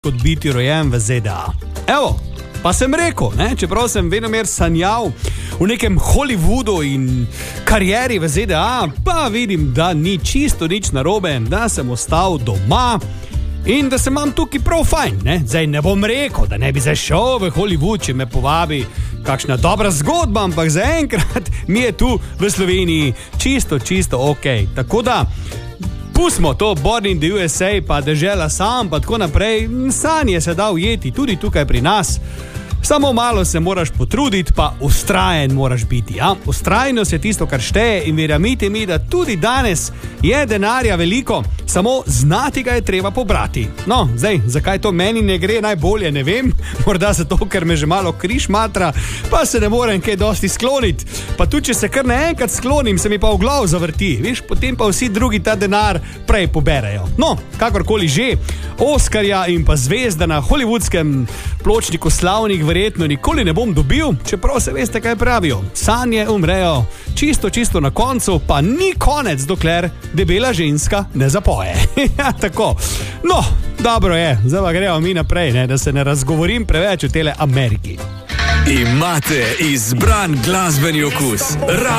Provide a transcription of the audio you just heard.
kot biti rojen v ZDA. Evo, pa sem rekel, ne, čeprav sem venomer sanjal v nekem Hollywoodu in karieri v ZDA, pa vidim, da ni čisto nič narobe, da sem ostal doma in da se imam tukaj prav fajn. Ne? Zdaj ne bom rekel, da ne bi zašel v Hollywood, če me povabi kakšna dobra zgodba, ampak zaenkrat mi je tu v Sloveniji čisto ok. Tako da pustimo to Born in the USA, pa dežela sam, pa tako naprej. Sanje se da ujeti tudi tukaj pri nas. Samo malo se moraš potruditi, pa ustrajen moraš biti. Ja? Ustrajnost je tisto, kar šteje in verjamite mi, da tudi danes je denarja veliko, samo znati ga je treba pobrati. No, zdaj, zakaj to meni ne gre najbolje, ne vem. Morda zato, ker me že malo križ matra, pa se ne morem kaj dosti skloniti. Pa tudi, če se kar naenkrat sklonim, se mi pa v glav zavrti. Viš, potem pa vsi drugi ta denar prej poberejo. No, kakorkoli že, Oskarja in pa zvezda na hollywoodskem pločniku slavnih verjetno nikoli ne bom dobil, čeprav se veste, kaj pravijo. Sanje umrejo čisto na koncu, pa ni konec, dokler debela ženska ne zapoje. Ja, tako. No, dobro je, zdaj pa gremo mi naprej, ne, da se ne razgovorim preveč o tele Ameriki. Imate izbran glasbeni okus.